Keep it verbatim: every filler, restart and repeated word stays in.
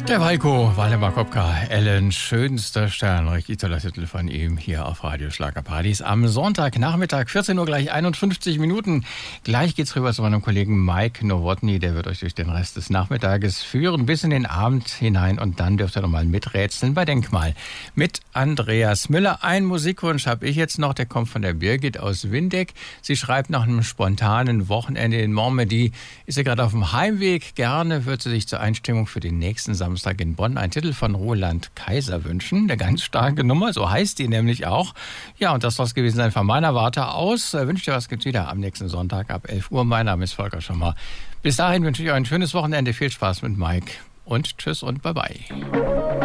Der Walko, Waldemar Kopka, Ellen, schönster Stern, richtig toller Titel von ihm hier auf Radio Schlagerpartys am Sonntagnachmittag, vierzehn Uhr gleich einundfünfzig Minuten. Gleich geht's rüber zu meinem Kollegen Mike Nowotny, der wird euch durch den Rest des Nachmittages führen, bis in den Abend hinein und dann dürft ihr nochmal miträtseln bei Denkmal mit Andreas Müller. Ein Musikwunsch habe ich jetzt noch, der kommt von der Birgit aus Windeck. Sie schreibt, nach einem spontanen Wochenende in Montmedy ist sie gerade auf dem Heimweg. Gerne wird sie sich zur Einstimmung für den nächsten Samstag in Bonn einen Titel von Roland Kaiser wünschen. Eine ganz starke Nummer, so heißt die nämlich auch. Ja, und das soll es gewesen sein von meiner Warte aus. Wünsche dir was, gibt's wieder am nächsten Sonntag ab elf Uhr. Mein Name ist Volker Schommer. Bis dahin wünsche ich euch ein schönes Wochenende. Viel Spaß mit Mike und tschüss und bye bye.